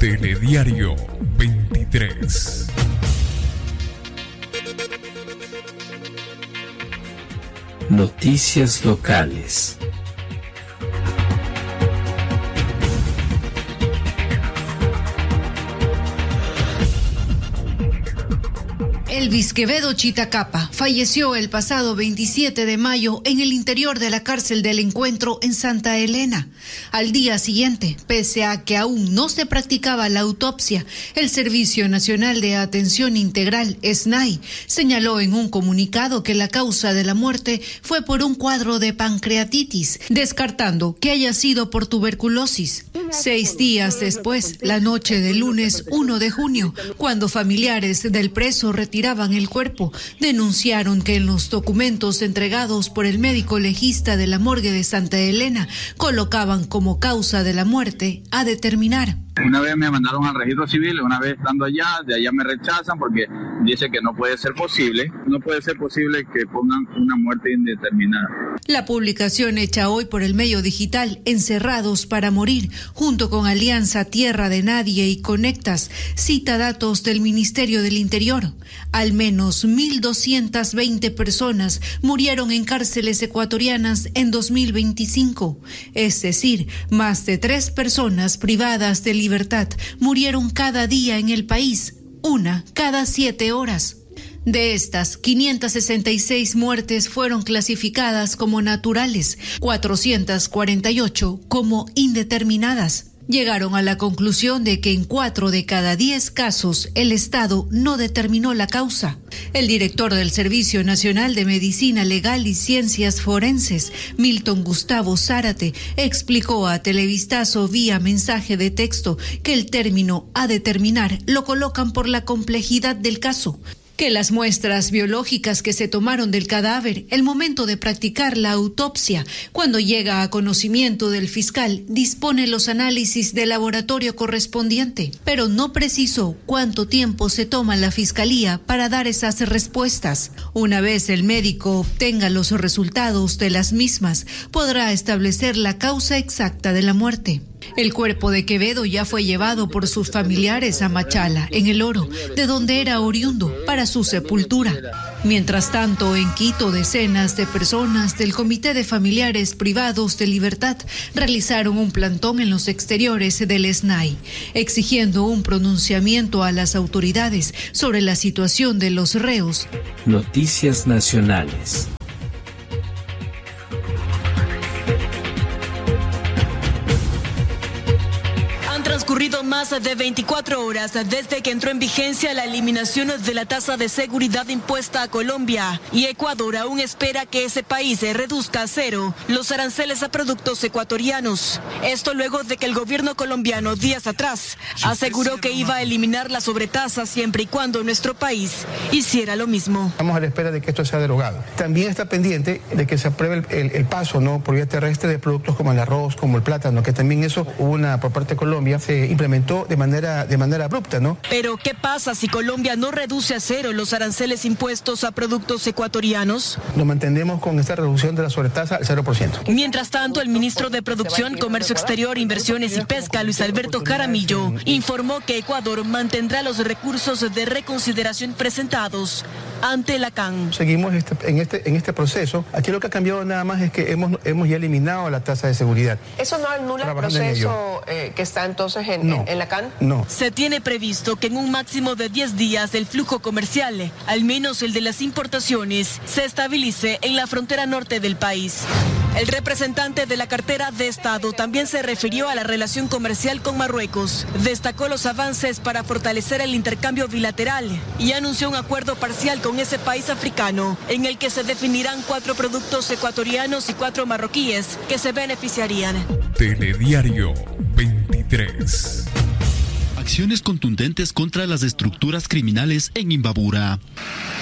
Telediario 23. Noticias locales. Elvis Quevedo Chitacapa falleció el pasado 27 de mayo en el interior de la cárcel del Encuentro en Santa Elena. Al día siguiente, pese a que aún no se practicaba la autopsia, el Servicio Nacional de Atención Integral, SNAI, señaló en un comunicado que la causa de la muerte fue por un cuadro de pancreatitis, descartando que haya sido por tuberculosis. 6 días después, la noche del lunes 1 de junio, cuando familiares del preso retiraban el cuerpo, denunciaron que en los documentos entregados por el médico legista de la morgue de Santa Elena colocaban como causa de la muerte a determinar. Una vez me mandaron al registro civil, una vez estando allá, de allá me rechazan porque dice que no puede ser posible que pongan una muerte indeterminada. La publicación hecha hoy por el medio digital Encerrados para Morir, junto con Alianza Tierra de Nadie y Conectas, cita datos del Ministerio del Interior. Al menos 1.220 personas murieron en cárceles ecuatorianas en 2025, es decir, más de 3 personas privadas de libertad murieron cada día en el país, una cada 7 horas. De estas, 566 muertes fueron clasificadas como naturales, 448 como indeterminadas. Llegaron a la conclusión de que en 4 de cada 10 casos el Estado no determinó la causa. El director del Servicio Nacional de Medicina Legal y Ciencias Forenses, Milton Gustavo Zárate, explicó a Televistazo vía mensaje de texto que el término a determinar lo colocan por la complejidad del caso, que las muestras biológicas que se tomaron del cadáver, el momento de practicar la autopsia, cuando llega a conocimiento del fiscal, dispone los análisis de laboratorio correspondiente, pero no precisó cuánto tiempo se toma la fiscalía para dar esas respuestas. Una vez el médico obtenga los resultados de las mismas, podrá establecer la causa exacta de la muerte. El cuerpo de Quevedo ya fue llevado por sus familiares a Machala, en El Oro, de donde era oriundo, para su sepultura. Mientras tanto, en Quito, decenas de personas del Comité de Familiares Privados de Libertad realizaron un plantón en los exteriores del SNAI, exigiendo un pronunciamiento a las autoridades sobre la situación de los reos. Noticias nacionales. Transcurrido más de 24 horas desde que entró en vigencia la eliminación de la tasa de seguridad impuesta a Colombia, y Ecuador aún espera que ese país reduzca a 0 los aranceles a productos ecuatorianos. Esto luego de que el gobierno colombiano días atrás aseguró que iba a eliminar la sobretasa siempre y cuando nuestro país hiciera lo mismo. Estamos a la espera de que esto sea derogado. También está pendiente de que se apruebe el paso, ¿no?, por vía terrestre de productos como el arroz, como el plátano, que también eso hubo una por parte de Colombia. Se implementó de manera abrupta, ¿no? Pero ¿qué pasa si Colombia no reduce a 0 los aranceles impuestos a productos ecuatorianos? Nos mantenemos con esta reducción de la sobretasa al 0%. Mientras tanto, el ministro de Producción, Comercio Exterior, Inversiones y Pesca, Luis Alberto Jaramillo, informó que Ecuador mantendrá los recursos de reconsideración presentados ante la CAN. Seguimos en este proceso. Aquí lo que ha cambiado nada más es que hemos ya eliminado la tasa de seguridad. ¿Eso no anula el proceso que está entonces en la CAN? No. Se tiene previsto que en un máximo de 10 días el flujo comercial, al menos el de las importaciones, se estabilice en la frontera norte del país. El representante de la cartera de Estado también se refirió a la relación comercial con Marruecos, destacó los avances para fortalecer el intercambio bilateral y anunció un acuerdo parcial con ese país africano en el que se definirán 4 productos ecuatorianos y 4 marroquíes que se beneficiarían. Telediario 23. Acciones contundentes contra las estructuras criminales en Imbabura.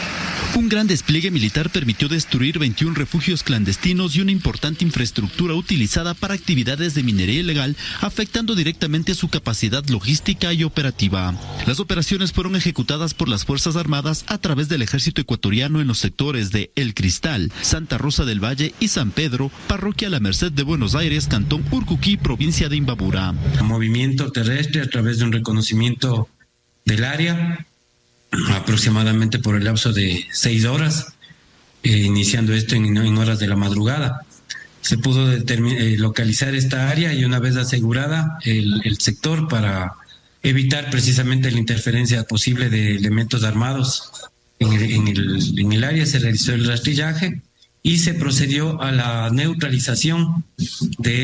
Un gran despliegue militar permitió destruir 21 refugios clandestinos y una importante infraestructura utilizada para actividades de minería ilegal, afectando directamente su capacidad logística y operativa. Las operaciones fueron ejecutadas por las Fuerzas Armadas a través del ejército ecuatoriano en los sectores de El Cristal, Santa Rosa del Valle y San Pedro, parroquia La Merced de Buenos Aires, cantón Urcuquí, provincia de Imbabura. Movimiento terrestre a través de un reconocimiento del área, aproximadamente por el lapso de 6 horas, iniciando esto en horas de la madrugada. Se pudo localizar esta área y una vez asegurada el sector para evitar precisamente la interferencia posible de elementos armados en el área, se realizó el rastrillaje y se procedió a la neutralización de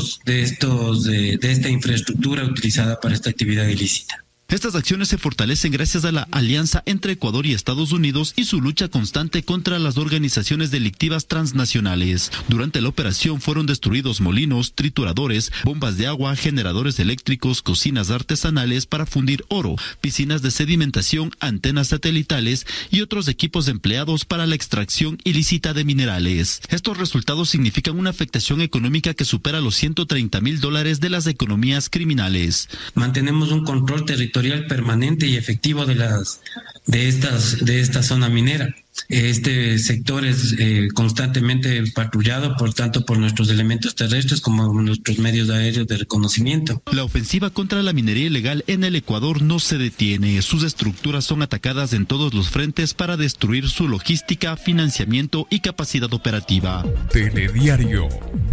esta infraestructura utilizada para esta actividad ilícita. Estas acciones se fortalecen gracias a la alianza entre Ecuador y Estados Unidos y su lucha constante contra las organizaciones delictivas transnacionales. Durante la operación fueron destruidos molinos, trituradores, bombas de agua, generadores eléctricos, cocinas artesanales para fundir oro, piscinas de sedimentación, antenas satelitales y otros equipos empleados para la extracción ilícita de minerales. Estos resultados significan una afectación económica que supera los $130.000 de las economías criminales. Mantenemos un control territorial permanente y efectivo de esta zona minera. Este sector es constantemente patrullado, por tanto, por nuestros elementos terrestres como nuestros medios aéreos de reconocimiento. La ofensiva contra la minería ilegal en el Ecuador no se detiene. Sus estructuras son atacadas en todos los frentes para destruir su logística, financiamiento y capacidad operativa. Telediario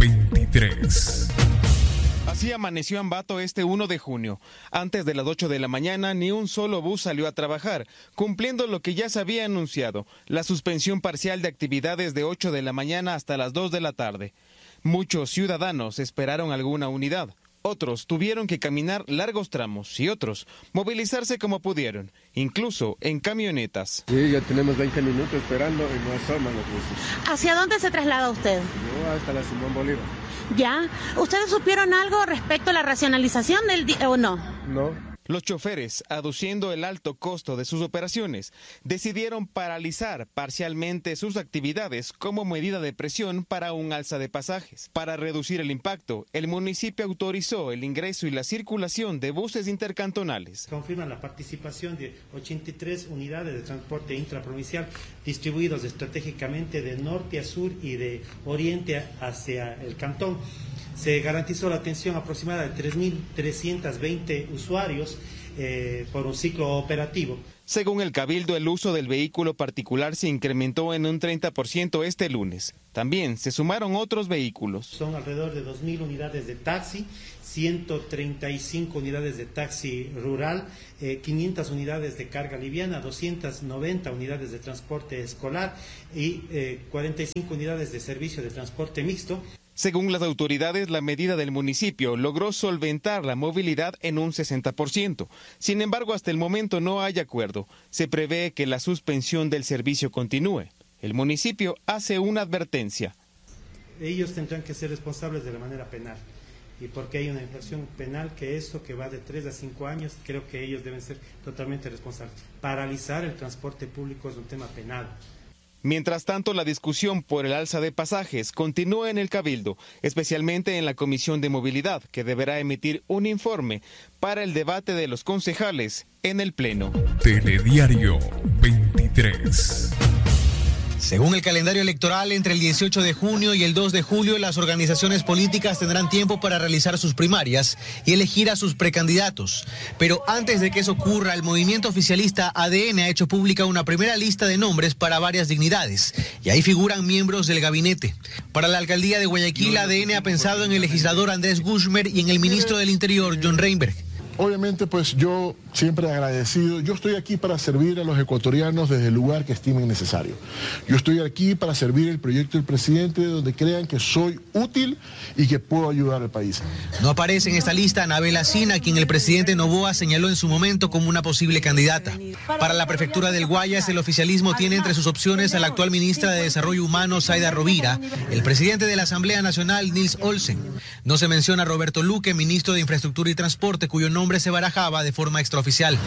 23. Así amaneció Ambato este 1 de junio. Antes de las 8 de la mañana, ni un solo bus salió a trabajar, cumpliendo lo que ya se había anunciado, la suspensión parcial de actividades de 8 de la mañana hasta las 2 de la tarde. Muchos ciudadanos esperaron alguna unidad. Otros tuvieron que caminar largos tramos y otros movilizarse como pudieron, incluso en camionetas. Sí, ya tenemos 20 minutos esperando y no asoman los buses. ¿Hacia dónde se traslada usted? Yo hasta la Simón Bolívar. ¿Ya? ¿Ustedes supieron algo respecto a la racionalización del día o no? No. Los choferes, aduciendo el alto costo de sus operaciones, decidieron paralizar parcialmente sus actividades como medida de presión para un alza de pasajes. Para reducir el impacto, el municipio autorizó el ingreso y la circulación de buses intercantonales. Confirman la participación de 83 unidades de transporte intraprovincial distribuidos estratégicamente de norte a sur y de oriente hacia el cantón. Se garantizó la atención aproximada de 3.320 usuarios por un ciclo operativo. Según el Cabildo, el uso del vehículo particular se incrementó en un 30% este lunes. También se sumaron otros vehículos. Son alrededor de 2.000 unidades de taxi, 135 unidades de taxi rural, 500 unidades de carga liviana, 290 unidades de transporte escolar y 45 unidades de servicio de transporte mixto. Según las autoridades, la medida del municipio logró solventar la movilidad en un 60%. Sin embargo, hasta el momento no hay acuerdo. Se prevé que la suspensión del servicio continúe. El municipio hace una advertencia. Ellos tendrán que ser responsables de la manera penal. Y porque hay una infracción penal que va de 3 a 5 años, creo que ellos deben ser totalmente responsables. Paralizar el transporte público es un tema penal. Mientras tanto, la discusión por el alza de pasajes continúa en el Cabildo, especialmente en la Comisión de Movilidad, que deberá emitir un informe para el debate de los concejales en el Pleno. Telediario 23. Según el calendario electoral, entre el 18 de junio y el 2 de julio, las organizaciones políticas tendrán tiempo para realizar sus primarias y elegir a sus precandidatos. Pero antes de que eso ocurra, el movimiento oficialista ADN ha hecho pública una primera lista de nombres para varias dignidades, y ahí figuran miembros del gabinete. Para la alcaldía de Guayaquil, ADN ha pensado en el legislador Andrés Gushmer y en el ministro del Interior, John Reinberg. Obviamente, pues yo siempre agradecido. Yo estoy aquí para servir a los ecuatorianos desde el lugar que estimen necesario. Yo estoy aquí para servir el proyecto del presidente donde crean que soy útil y que puedo ayudar al país. No aparece en esta lista Anabel Asina, a quien el presidente Noboa señaló en su momento como una posible candidata. Para la prefectura del Guayas, el oficialismo tiene entre sus opciones a la actual ministra de Desarrollo Humano, Zaida Rovira, el presidente de la Asamblea Nacional, Nils Olsen. No se menciona a Roberto Luque, ministro de Infraestructura y Transporte, cuyo nombre se barajaba de forma extraoficial.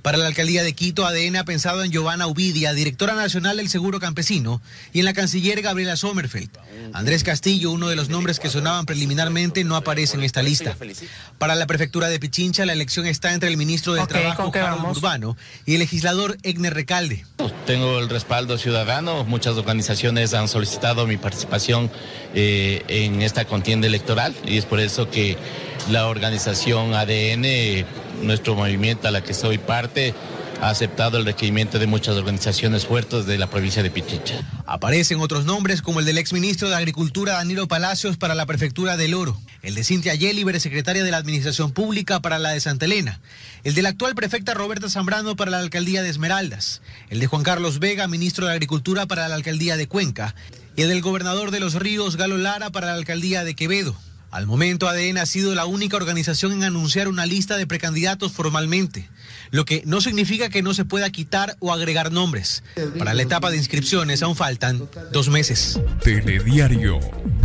Para la alcaldía de Quito, ADN ha pensado en Giovanna Ubidia, directora nacional del Seguro Campesino, y en la canciller Gabriela Sommerfeld. Andrés Castillo, uno de los nombres que sonaban preliminarmente, no aparece en esta lista. Para la prefectura de Pichincha, la elección está entre el ministro del Trabajo, Harold Urbano, y el legislador Egner Recalde. Tengo el respaldo ciudadano, muchas organizaciones han solicitado mi participación en esta contienda electoral y es por eso que la organización ADN, nuestro movimiento a la que soy parte, ha aceptado el requerimiento de muchas organizaciones fuertes de la provincia de Pichincha. Aparecen otros nombres como el del exministro de Agricultura Danilo Palacios para la prefectura del Oro, el de Cintia Yeliber, secretaria de la Administración Pública para la de Santa Elena, el de la actual prefecta Roberta Zambrano para la alcaldía de Esmeraldas, el de Juan Carlos Vega, ministro de Agricultura para la alcaldía de Cuenca, y el del gobernador de Los Ríos, Galo Lara, para la alcaldía de Quevedo. Al momento, ADN ha sido la única organización en anunciar una lista de precandidatos formalmente, lo que no significa que no se pueda quitar o agregar nombres. Para la etapa de inscripciones aún faltan 2 meses. Telediario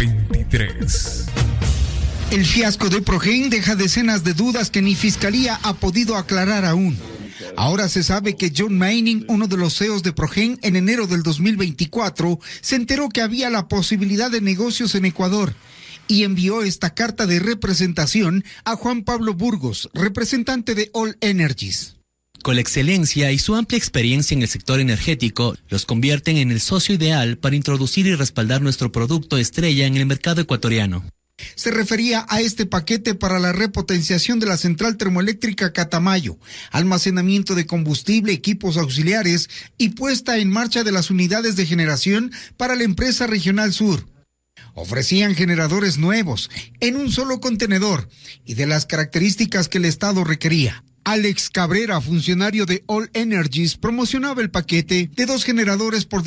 23. El fiasco de Progen deja decenas de dudas que ni Fiscalía ha podido aclarar aún. Ahora se sabe que John Manning, uno de los CEOs de Progen, en enero del 2024, se enteró que había la posibilidad de negocios en Ecuador y envió esta carta de representación a Juan Pablo Burgos, representante de All Energies. Con la excelencia y su amplia experiencia en el sector energético, los convierten en el socio ideal para introducir y respaldar nuestro producto estrella en el mercado ecuatoriano. Se refería a este paquete para la repotenciación de la central termoeléctrica Catamayo, almacenamiento de combustible, equipos auxiliares y puesta en marcha de las unidades de generación para la empresa Regional Sur. Ofrecían generadores nuevos, en un solo contenedor, y de las características que el Estado requería. Alex Cabrera, funcionario de All Energies, promocionaba el paquete de 2 generadores por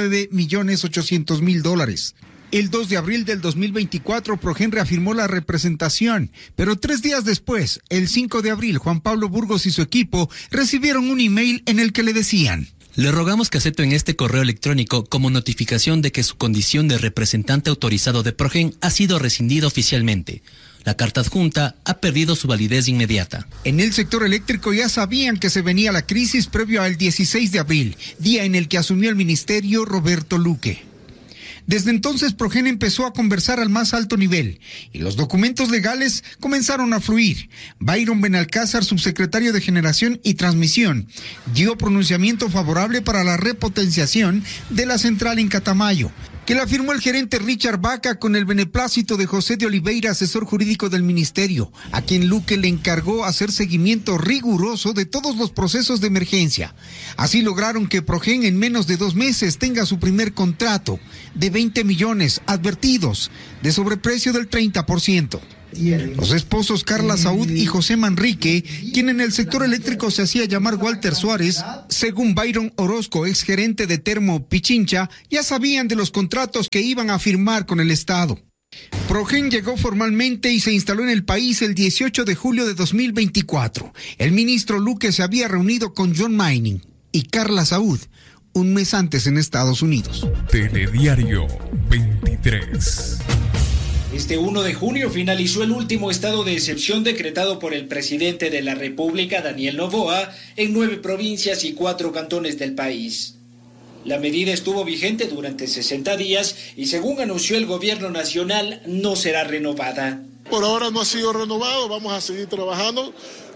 $19.800.000. El 2 de abril del 2024, Progen reafirmó la representación, pero 3 días después, el 5 de abril, Juan Pablo Burgos y su equipo recibieron un email en el que le decían: le rogamos que acepten este correo electrónico como notificación de que su condición de representante autorizado de Progen ha sido rescindida oficialmente. La carta adjunta ha perdido su validez inmediata. En el sector eléctrico ya sabían que se venía la crisis previo al 16 de abril, día en el que asumió el ministerio Roberto Luque. Desde entonces, Progen empezó a conversar al más alto nivel y los documentos legales comenzaron a fluir. Byron Benalcázar, subsecretario de Generación y Transmisión, dio pronunciamiento favorable para la repotenciación de la central en Catamayo, que la firmó el gerente Richard Vaca con el beneplácito de José de Oliveira, asesor jurídico del ministerio, a quien Luque le encargó hacer seguimiento riguroso de todos los procesos de emergencia. Así lograron que Progen en menos de 2 meses tenga su primer contrato de 20 millones advertidos de sobreprecio del 30%. Los esposos Carla Saúd y José Manrique, quien en el sector eléctrico se hacía llamar Walter Suárez, según Byron Orozco, exgerente de Termo Pichincha, ya sabían de los contratos que iban a firmar con el Estado. Progen llegó formalmente y se instaló en el país el 18 de julio de 2024. El ministro Luque se había reunido con John Manning y Carla Saúd un mes antes en Estados Unidos. Telediario 23. Este 1 de junio finalizó el último estado de excepción decretado por el presidente de la República, Daniel Noboa, en 9 provincias y 4 cantones del país. La medida estuvo vigente durante 60 días y, según anunció el gobierno nacional, no será renovada. Por ahora no ha sido renovado, vamos a seguir trabajando.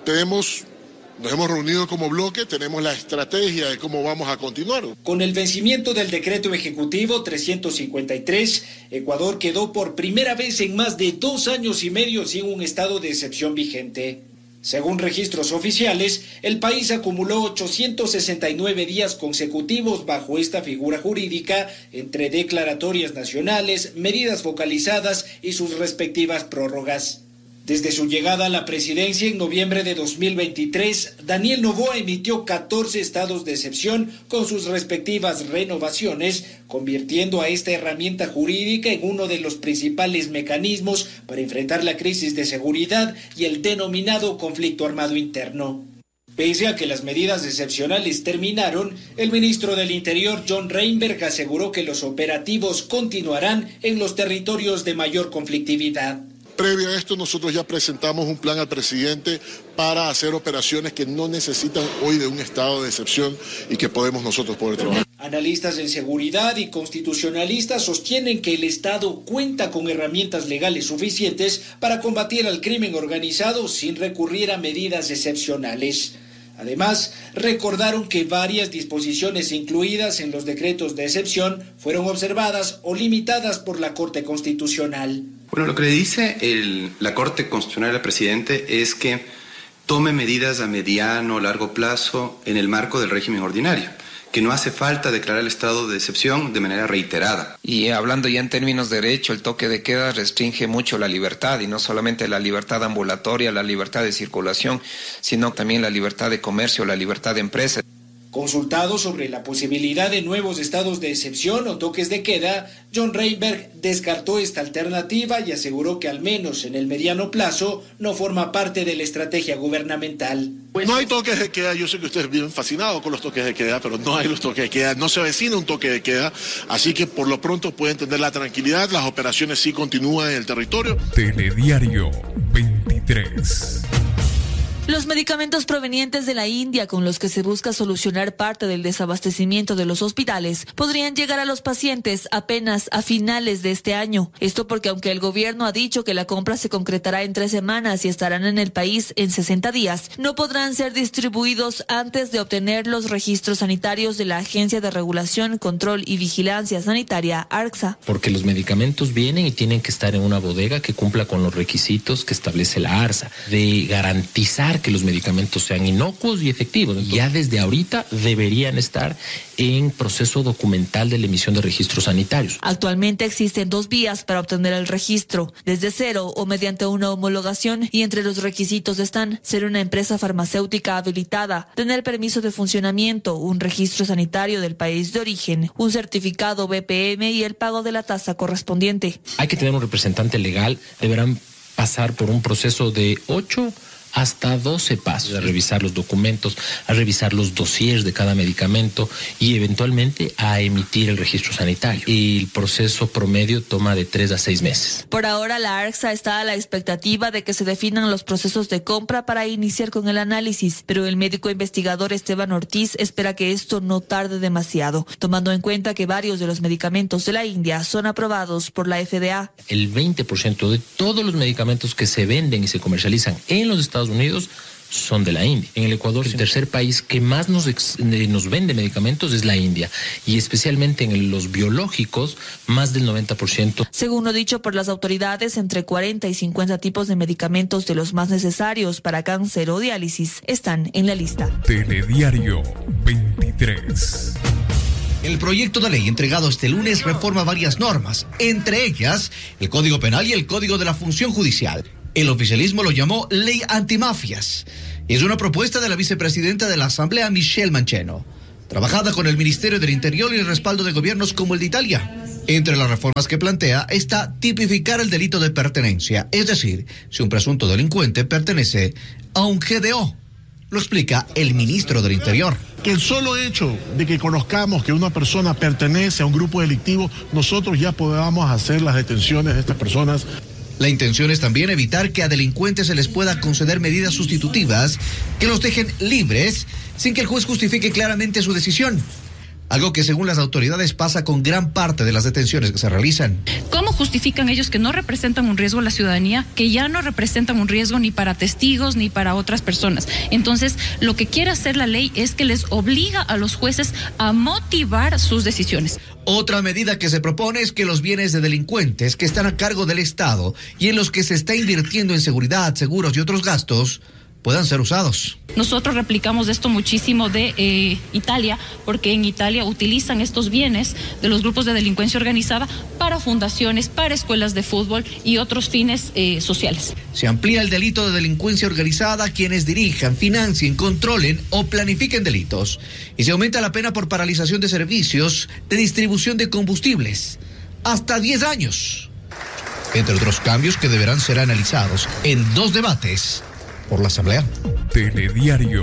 Nos hemos reunido como bloque, tenemos la estrategia de cómo vamos a continuar. Con el vencimiento del decreto ejecutivo 353, Ecuador quedó por primera vez en más de 2 años y medio sin un estado de excepción vigente. Según registros oficiales, el país acumuló 869 días consecutivos bajo esta figura jurídica, entre declaratorias nacionales, medidas focalizadas y sus respectivas prórrogas. Desde su llegada a la presidencia en noviembre de 2023, Daniel Noboa emitió 14 estados de excepción con sus respectivas renovaciones, convirtiendo a esta herramienta jurídica en uno de los principales mecanismos para enfrentar la crisis de seguridad y el denominado conflicto armado interno. Pese a que las medidas excepcionales terminaron, el ministro del Interior, John Reinberg, aseguró que los operativos continuarán en los territorios de mayor conflictividad. Previo a esto, nosotros ya presentamos un plan al presidente para hacer operaciones que no necesitan hoy de un estado de excepción y que podemos nosotros poder trabajar. Analistas en seguridad y constitucionalistas sostienen que el Estado cuenta con herramientas legales suficientes para combatir al crimen organizado sin recurrir a medidas excepcionales. Además, recordaron que varias disposiciones incluidas en los decretos de excepción fueron observadas o limitadas por la Corte Constitucional. Bueno, lo que le dice la Corte Constitucional al presidente es que tome medidas a mediano o largo plazo en el marco del régimen ordinario, que no hace falta declarar el estado de excepción de manera reiterada. Y hablando ya en términos de derecho, el toque de queda restringe mucho la libertad, y no solamente la libertad ambulatoria, la libertad de circulación, sino también la libertad de comercio, la libertad de empresa. Consultado sobre la posibilidad de nuevos estados de excepción o toques de queda, John Reinberg descartó esta alternativa y aseguró que al menos en el mediano plazo no forma parte de la estrategia gubernamental. No hay toques de queda, yo sé que ustedes viven fascinados con los toques de queda, pero no hay los toques de queda, no se avecina un toque de queda, así que por lo pronto pueden tener la tranquilidad, las operaciones sí continúan en el territorio. Telediario 23. Los medicamentos provenientes de la India con los que se busca solucionar parte del desabastecimiento de los hospitales podrían llegar a los pacientes apenas a finales de este año. Esto porque aunque el gobierno ha dicho que la compra se concretará en 3 semanas y estarán en el país en 60 días, no podrán ser distribuidos antes de obtener los registros sanitarios de la Agencia de Regulación, Control y Vigilancia Sanitaria, ARCSA. Porque los medicamentos vienen y tienen que estar en una bodega que cumpla con los requisitos que establece la ARCSA, de garantizar que los medicamentos sean inocuos y efectivos. Entonces, ya desde ahorita deberían estar en proceso documental de la emisión de registros sanitarios. Actualmente existen 2 vías para obtener el registro, desde cero o mediante una homologación, y entre los requisitos están ser una empresa farmacéutica habilitada, tener permiso de funcionamiento, un registro sanitario del país de origen, un certificado BPM y el pago de la tasa correspondiente. Hay que tener un representante legal, deberán pasar por un proceso de 8 hasta 12 pasos, a revisar los documentos, a revisar los dossiers de cada medicamento y eventualmente a emitir el registro sanitario. El proceso promedio toma de 3 a 6 meses. Por ahora, la ARCSA está a la expectativa de que se definan los procesos de compra para iniciar con el análisis, pero el médico investigador Esteban Ortiz espera que esto no tarde demasiado, tomando en cuenta que varios de los medicamentos de la India son aprobados por la FDA. El 20% de todos los medicamentos que se venden y se comercializan en los Estados Unidos son de la India. En el Ecuador, el tercer país que más nos vende medicamentos es la India, y especialmente en los biológicos, más del 90%. Según lo dicho por las autoridades, entre 40 y 50 tipos de medicamentos de los más necesarios para cáncer o diálisis están en la lista. Telediario 23. El proyecto de ley entregado este lunes reforma varias normas, entre ellas el Código Penal y el Código de la Función Judicial. El oficialismo lo llamó Ley Antimafias. Es una propuesta de la vicepresidenta de la Asamblea, Michelle Mancheno, trabajada con el Ministerio del Interior y el respaldo de gobiernos como el de Italia. Entre las reformas que plantea está tipificar el delito de pertenencia, es decir, si un presunto delincuente pertenece a un GDO. Lo explica el ministro del Interior. Que el solo hecho de que conozcamos que una persona pertenece a un grupo delictivo, nosotros ya podamos hacer las detenciones de estas personas. La intención es también evitar que a delincuentes se les pueda conceder medidas sustitutivas que los dejen libres sin que el juez justifique claramente su decisión. Algo que según las autoridades pasa con gran parte de las detenciones que se realizan. ¿Cómo justifican ellos que no representan un riesgo a la ciudadanía, que ya no representan un riesgo ni para testigos ni para otras personas? Entonces, lo que quiere hacer la ley es que les obliga a los jueces a motivar sus decisiones. Otra medida que se propone es que los bienes de delincuentes que están a cargo del Estado y en los que se está invirtiendo en seguridad, seguros y otros gastos puedan ser usados. Nosotros replicamos esto muchísimo de Italia, porque en Italia utilizan estos bienes de los grupos de delincuencia organizada para fundaciones, para escuelas de fútbol y otros fines sociales. Se amplía el delito de delincuencia organizada a quienes dirijan, financien, controlen o planifiquen delitos. Y se aumenta la pena por paralización de servicios de distribución de combustibles hasta 10 años. Entre otros cambios que deberán ser analizados en 2 debates por la Asamblea. Telediario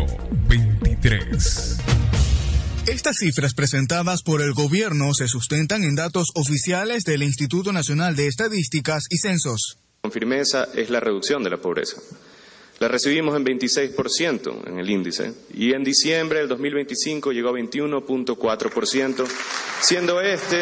23. Estas cifras presentadas por el gobierno se sustentan en datos oficiales del Instituto Nacional de Estadísticas y Censos. con firmeza es la reducción de la pobreza. La recibimos en 26% en el índice y en diciembre del 2025 llegó a 21.4%, siendo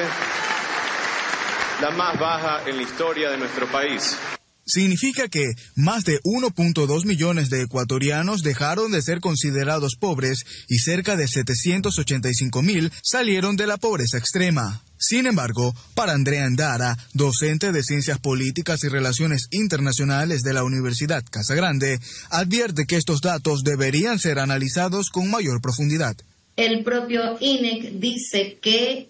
la más baja en la historia de nuestro país. Significa que más de 1.2 millones de ecuatorianos dejaron de ser considerados pobres y cerca de 785.000 salieron de la pobreza extrema. Sin embargo, para Andrea Endara, docente de Ciencias Políticas y Relaciones Internacionales de la Universidad Casa Grande, advierte que estos datos deberían ser analizados con mayor profundidad. El propio INEC dice que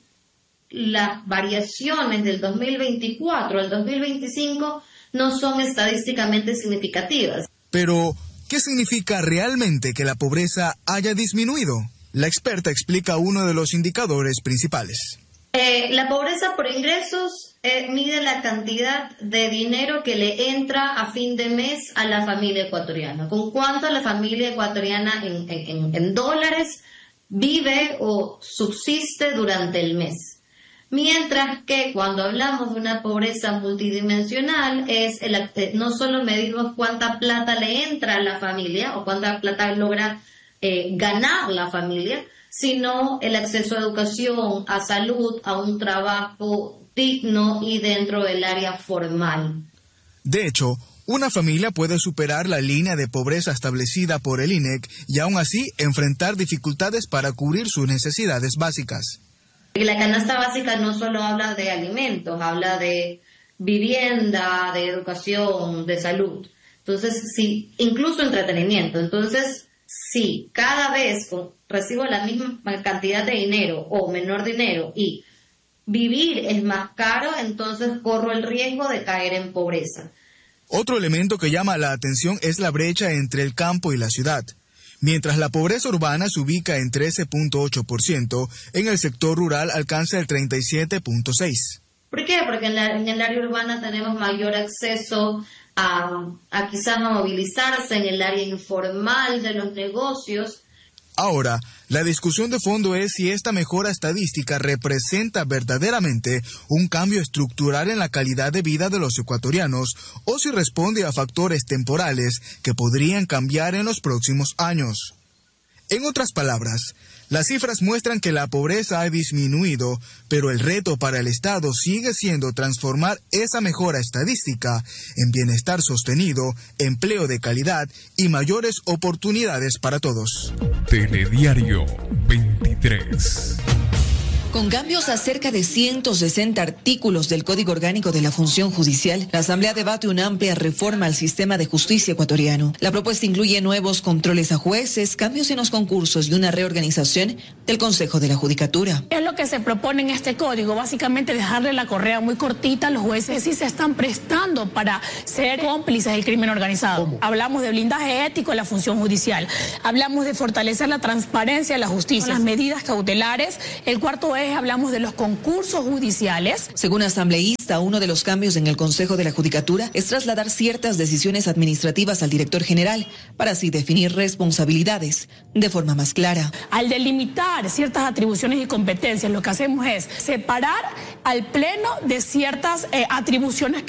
las variaciones del 2024 al 2025 no son estadísticamente significativas. Pero, ¿qué significa realmente que la pobreza haya disminuido? La experta explica uno de los indicadores principales. La pobreza por ingresos mide la cantidad de dinero que le entra a fin de mes a la familia ecuatoriana. ¿Con cuánto la familia ecuatoriana en dólares vive o subsiste durante el mes? Mientras que cuando hablamos de una pobreza multidimensional, no solo medimos cuánta plata le entra a la familia o cuánta plata logra ganar la familia, sino el acceso a educación, a salud, a un trabajo digno y dentro del área formal. De hecho, una familia puede superar la línea de pobreza establecida por el INEC y aún así enfrentar dificultades para cubrir sus necesidades básicas. La canasta básica no solo habla de alimentos, habla de vivienda, de educación, de salud. Entonces, sí, incluso entretenimiento. Entonces, si cada vez recibo la misma cantidad de dinero o menor dinero y vivir es más caro, entonces corro el riesgo de caer en pobreza. Otro elemento que llama la atención es la brecha entre el campo y la ciudad. Mientras la pobreza urbana se ubica en 13.8%, en el sector rural alcanza el 37.6%. ¿Por qué? Porque en el área urbana tenemos mayor acceso a quizás a movilizarse en el área informal de los negocios. Ahora, la discusión de fondo es si esta mejora estadística representa verdaderamente un cambio estructural en la calidad de vida de los ecuatorianos o si responde a factores temporales que podrían cambiar en los próximos años. En otras palabras, las cifras muestran que la pobreza ha disminuido, pero el reto para el Estado sigue siendo transformar esa mejora estadística en bienestar sostenido, empleo de calidad y mayores oportunidades para todos. Telediario 23. Con cambios a cerca de 160 artículos del Código Orgánico de la Función Judicial, la Asamblea debate una amplia reforma al sistema de justicia ecuatoriano. La propuesta incluye nuevos controles a jueces, cambios en los concursos y una reorganización del Consejo de la Judicatura. Es lo que se propone en este código, básicamente dejarle la correa muy cortita a los jueces si se están prestando para ser cómplices del crimen organizado. ¿Cómo? Hablamos de blindaje ético en la función judicial, hablamos de fortalecer la transparencia de la justicia, las medidas cautelares, el cuarto es hablamos de los concursos judiciales. Según asambleísta, uno de los cambios en el Consejo de la Judicatura es trasladar ciertas decisiones administrativas al director general para así definir responsabilidades de forma más clara. Al delimitar ciertas atribuciones y competencias, lo que hacemos es separar al Pleno de ciertas atribuciones